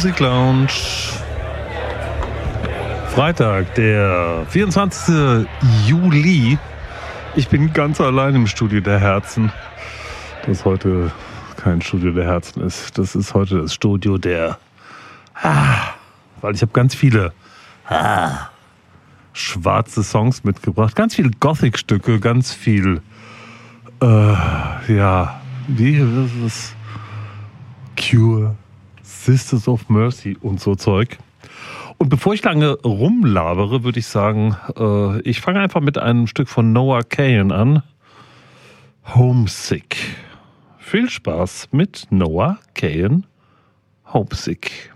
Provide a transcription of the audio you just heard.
Musik Lounge. Freitag, der 24. Juli. Ich bin ganz allein im Studio der Herzen. Das heute kein Studio der Herzen ist. Das ist heute das Studio der... weil ich habe ganz viele schwarze Songs mitgebracht. Ganz viele Gothic-Stücke, ganz viel... wie ist es? Cure, Sisters of Mercy und so Zeug. Und bevor ich lange rumlabere, würde ich sagen, ich fange einfach mit einem Stück von Noah Kahan an. Homesick. Viel Spaß mit Noah Kahan. Homesick.